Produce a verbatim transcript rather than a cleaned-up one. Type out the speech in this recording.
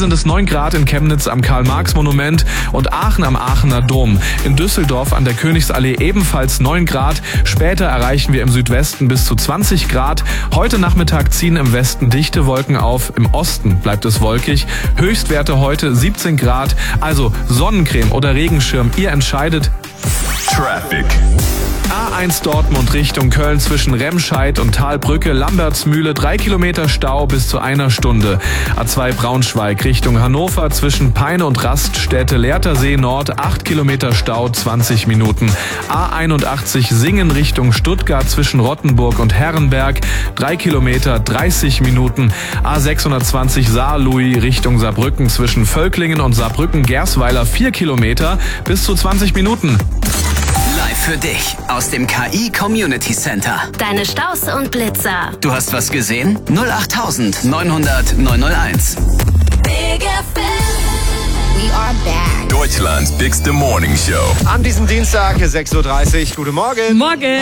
sind es neun Grad in Chemnitz am Karl-Marx-Monument und Aachen am Aachener Dom. In Düsseldorf an der Königsallee ebenfalls neun Grad. Später erreichen wir im Südwesten bis zu zwanzig Grad. Heute Nachmittag ziehen im Westen dichte Wolken auf. Im Osten bleibt es wolkig. Höchstwerte heute siebzehn Grad. Also Sonnencreme oder Regenschirm, ihr entscheidet. Traffic. A eins Dortmund Richtung Köln zwischen Remscheid und Talbrücke, Lambertsmühle, drei Kilometer Stau bis zu einer Stunde. A zwei Braunschweig Richtung Hannover zwischen Peine und Raststätte, Lehrtersee Nord, acht Kilometer Stau, zwanzig Minuten. A einundachtzig Singen Richtung Stuttgart zwischen Rottenburg und Herrenberg, drei Kilometer, dreißig Minuten. A sechshundertzwanzig Saarlouis Richtung Saarbrücken zwischen Völklingen und Saarbrücken-Gersweiler, vier Kilometer bis zu zwanzig Minuten. Live für dich aus dem K I Community Center. Deine Staus und Blitzer. Du hast was gesehen? null acht neun hundert neun null eins. Big F M. We are back. Deutschlands bigste Morning Show. An diesem Dienstag, sechs Uhr dreißig. Guten Morgen. Morgen.